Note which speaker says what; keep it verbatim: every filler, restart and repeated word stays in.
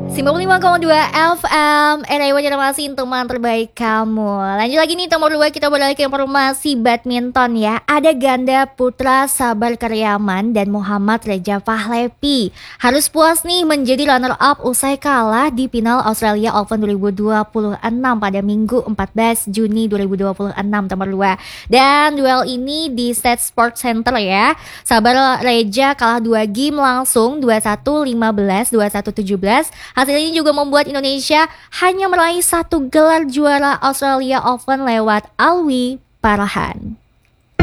Speaker 1: sembilan puluh lima koma dua F M Era masih teman terbaik kamu. Lanjut lagi nih, nomor dua kita beralih ke informasi badminton ya. Ada ganda putra Sabar Karyaman dan Muhammad Reza Pahlevi harus puas nih menjadi runner up usai kalah di final Australia Open dua ribu dua puluh enam pada Minggu empat belas Juni dua ribu dua puluh enam nomor dua. Dan duel ini di State Sports Center ya. Sabar Reza kalah dua game langsung dua satu lima belas, dua satu tujuh belas. Hasil ini juga membuat Indonesia hanya meraih satu gelar juara Australia Open lewat Alwi Parahan.